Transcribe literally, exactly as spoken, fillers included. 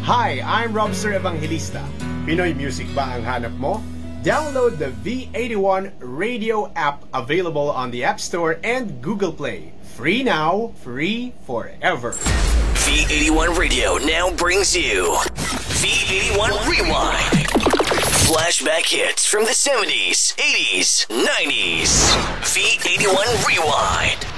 Hi, I'm Robster Evangelista. Pinoy music ba ang hanap mo? Download the V eighty-one Radio app available on the App Store and Google Play. Free now, free forever. V eighty-one Radio now brings you V eighty-one Rewind. Flashback hits from the seventies, eighties, nineties. V eighty-one Rewind.